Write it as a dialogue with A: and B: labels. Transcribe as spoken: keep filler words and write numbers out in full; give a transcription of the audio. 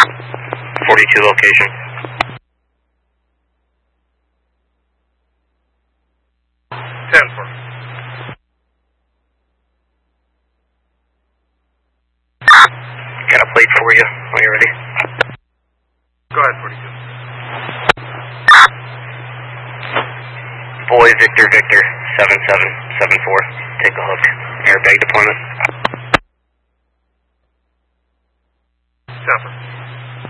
A: forty-two location.
B: ten four.
A: Got a plate for you when you're ready.
B: Go ahead, forty-two.
A: Boy Victor Victor seven seven seven four. Take a hook. Airbag deployment.
B: Tampa.